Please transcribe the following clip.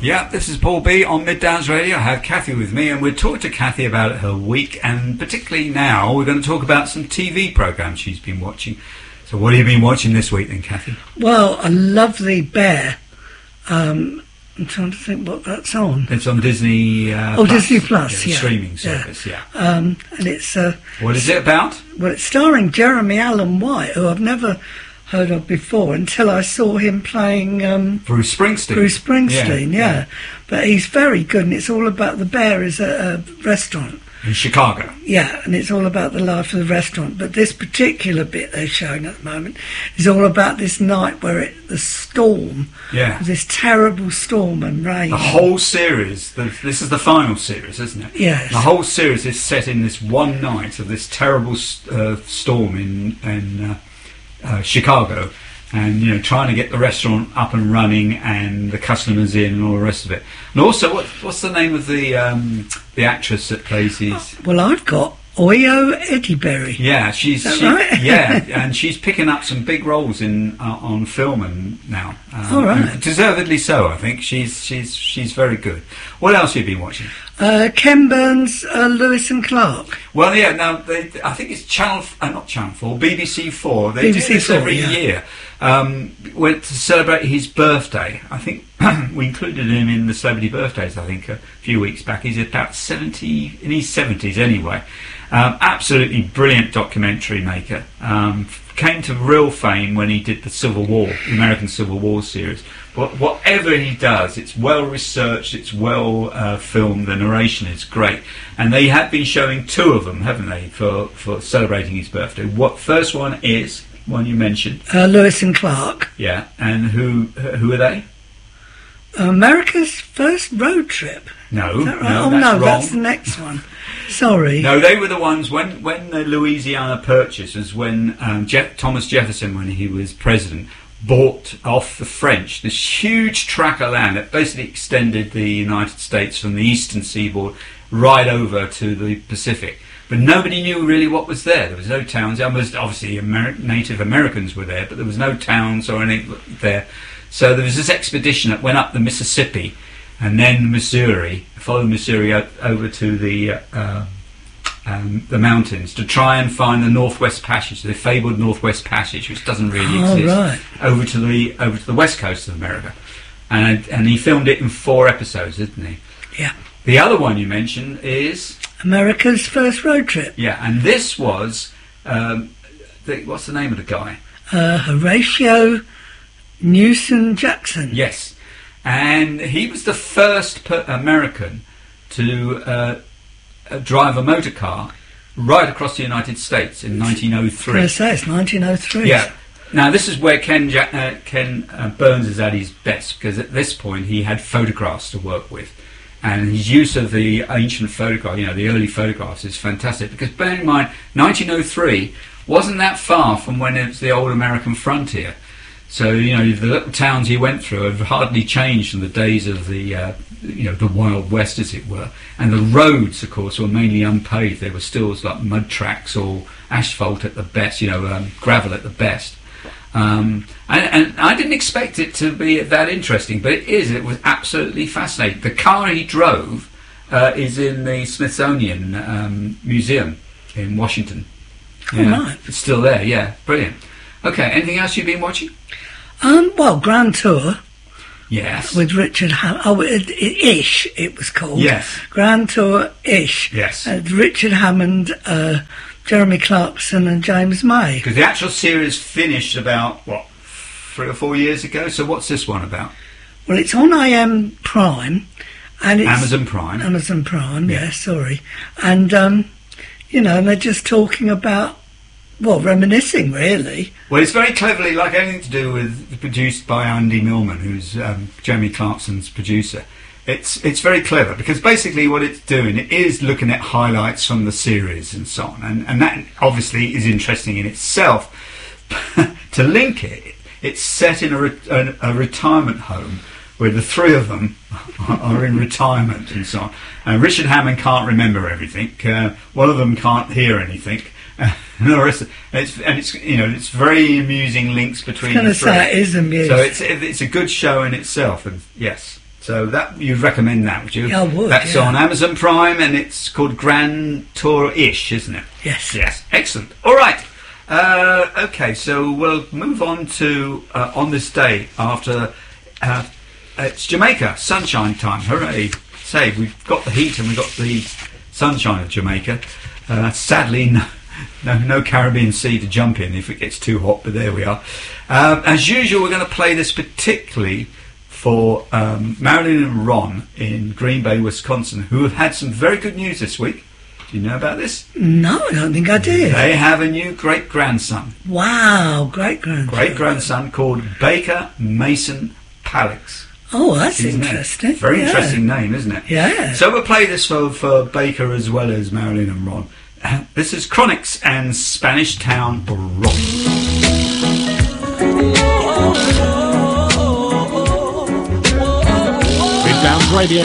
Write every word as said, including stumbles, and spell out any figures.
Yeah, this is Paul B on Mid Downs Radio. I have Kathy with me, and we're talking to Kathy about her week, and particularly now we're going to talk about some T V programmes she's been watching. So what have you been watching this week then, Kathy? Well, a lovely bear. Um, I'm trying to think what that's on. It's on Disney uh, Oh, Plus. Disney Plus, yeah. yeah. Streaming service, yeah. yeah. Um, and it's... Uh, what is it about? Well, it's starring Jeremy Allen White, who I've never heard of before until I saw him playing... Um, Bruce Springsteen. Bruce Springsteen, yeah, yeah. yeah. But he's very good, and it's all about... The bear is at a restaurant. In Chicago. Yeah, and it's all about the life of the restaurant. But this particular bit they're showing at the moment is all about this night where it, the storm, yeah, this terrible storm and rain. The whole series, the, this is the final series, isn't it? Yes. The whole series is set in this one night of this terrible uh, storm in, in uh, uh, Chicago. And, you know, trying to get the restaurant up and running and the customers in and all the rest of it. And also, what, what's the name of the um, the actress that plays his... Well, I've got Oyo Eddieberry. Yeah, she's... Is She, that right? yeah, and she's picking up some big roles in uh, on film and now. Um, All right. and deservedly so, I think. She's she's she's very good. What else have you been watching? Uh, Ken Burns, uh, Lewis and Clark. Well, yeah, now, they, I think it's Channel... Uh, not Channel four, B B C four. They B B C do this four, every yeah. year. Um, went to celebrate his birthday. I think we included him in the celebrity birthdays, I think, a few weeks back. He's about seventy, in his seventies anyway. Um, absolutely brilliant documentary maker. Um, came to real fame when he did the Civil War, the American Civil War series. But whatever he does, it's well researched, it's well uh, filmed, the narration is great. And they have been showing two of them, haven't they, for, for celebrating his birthday. What first one is one you mentioned? Uh, Lewis and Clark. Yeah, and who who are they? America's First Road Trip. No, Is that right? no, oh, that's no, wrong. that's the next one. Sorry. No, they were the ones when when the Louisiana Purchase was when um, Je- Thomas Jefferson, when he was president, bought off the French this huge tract of land that basically extended the United States from the eastern seaboard right over to the Pacific. But nobody knew really what was there. There was no towns. Obviously, Amer- Native Americans were there, but there was no towns or anything there. So there was this expedition that went up the Mississippi and then Missouri, followed Missouri o- over to the uh, um, the mountains to try and find the Northwest Passage, the fabled Northwest Passage, which doesn't really Oh, exist, right. over to the over to the west coast of America. And and he filmed it in four episodes, didn't he? Yeah. The other one you mentioned is America's First Road Trip. yeah, and this was um, the, what's the name of the guy? Uh, Horatio Newson Jackson. Yes, and he was the first per- American to uh, uh, drive a motor car right across the United States in nineteen oh I three. say it's nineteen oh three. Yeah. Now this is where Ken ja- uh, Ken uh, Burns is at his best, because at this point he had photographs to work with, and his use of the ancient photograph, you know, the early photographs, is fantastic. Because bear in mind, nineteen oh three wasn't that far from when it was the old American frontier. So, you know, the little towns he went through have hardly changed from the days of the, uh, you know, the Wild West, as it were. And the roads, of course, were mainly unpaved. They were still like mud tracks or asphalt at the best, you know, um, gravel at the best. Um, and, and I didn't expect it to be that interesting, but it is. It was absolutely fascinating. The car he drove uh, is in the Smithsonian um, Museum in Washington. Oh, right. It's still there, yeah. Brilliant. Okay, anything else you've been watching? Um, well, Grand Tour Yes. with Richard Ham. Oh, it, it, Ish, it was called. Yes. Grand Tour Ish. Yes. Uh, Richard Hammond, uh, Jeremy Clarkson, and James May. Because the actual series finished about, what, three or four years ago? So what's this one about? Well, it's on A M Prime, and it's Amazon Prime. Amazon Prime. Yeah. Yeah, sorry, and um, you know, and they're just talking about. Well, reminiscing, really. Well, it's very cleverly, like anything to do with, produced by Andy Millman, who's um, Jeremy Clarkson's producer. It's it's very clever, because basically what it's doing, it is looking at highlights from the series and so on, and, and that obviously is interesting in itself. To link it, it's set in a, re- a, a retirement home where the three of them are in retirement and so on. And Richard Hammond can't remember everything. Uh, one of them can't hear anything. And the rest, of, and it's and it's you know it's very amusing links between I the was three. going to say it is amusing. So it's it's a good show in itself, and yes, So that you'd recommend that, would you? Yeah, I would, That's yeah. on Amazon Prime, and it's called Grand Tour-ish, isn't it? Yes. Yes. Excellent. All right. Uh, okay, so we'll move on to uh, on this day after uh, it's Jamaica sunshine time. Hooray! Say we've got the heat and we've got the sunshine of Jamaica. Uh, sadly, no, no, no Caribbean Sea to jump in if it gets too hot. But there we are. Um, as usual, we're going to play this particularly for um, Marilyn and Ron in Green Bay, Wisconsin, who have had some very good news this week. Do you know about this? No, I don't think I did. They have a new great-grandson. Wow, great-grandson. Great-grandson called Baker Mason Palix. Oh, that's Isn't it? interesting. Very yeah. interesting name, isn't it? Yeah. So we'll play this for, for Baker as well as Marilyn and Ron. Uh, this is Chronix and Spanish Town Rock. Big Downs Radio.